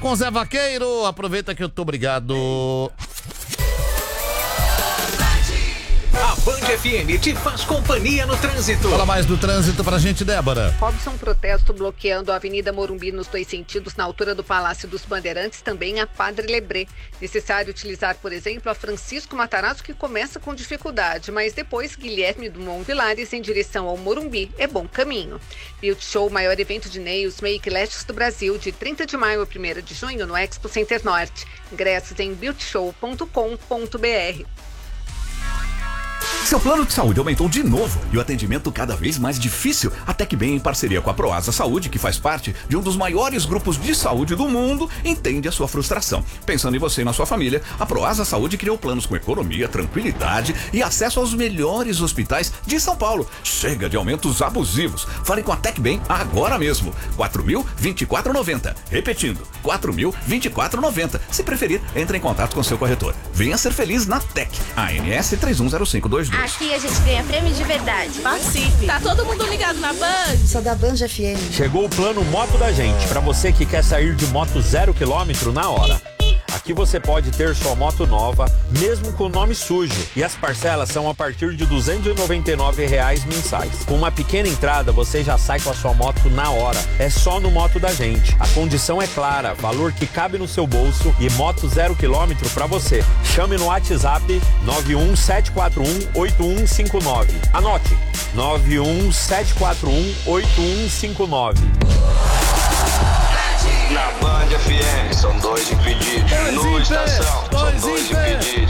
com o Zé Vaqueiro. Aproveita que eu tô obrigado. A Band FM te faz companhia no trânsito. Fala mais do trânsito pra gente, Débora. Robson, protesto bloqueando a Avenida Morumbi nos 2 sentidos, na altura do Palácio dos Bandeirantes, também a Padre Lebré. Necessário utilizar, por exemplo, a Francisco Matarazzo, que começa com dificuldade, mas depois Guilherme Dumont Vilares em direção ao Morumbi. É bom caminho. Beauty Show, maior evento de nails, make lashes do Brasil, de 30 de maio a 1º de junho no Expo Center Norte. Ingressos em beautyshow.com.br. Seu plano de saúde aumentou de novo e o atendimento cada vez mais difícil. A TecBem, em parceria com a Proasa Saúde, que faz parte de um dos maiores grupos de saúde do mundo, entende a sua frustração. Pensando em você e na sua família, a Proasa Saúde criou planos com economia, tranquilidade e acesso aos melhores hospitais de São Paulo. Chega de aumentos abusivos. Fale com a TecBem agora mesmo. 4.024,90. Repetindo, 4.024,90. Se preferir, entre em contato com seu corretor. Venha ser feliz na Tec. ANS 310522. Aqui a gente ganha prêmio de verdade. Participe. Tá todo mundo ligado na Band? Sou da Band FM. Chegou o plano Moto da Gente, pra você que quer sair de moto 0 km na hora. Aqui você pode ter sua moto nova, mesmo com o nome sujo. E as parcelas são a partir de R$ 299 mensais. Com uma pequena entrada, você já sai com a sua moto na hora. É só no Moto da Gente. A condição é clara, valor que cabe no seu bolso e moto 0 km pra você. Chame no WhatsApp 917418159. Anote, 917418159. Na Band FM, são 2 impedidos. No Estação, são 2 impedidos.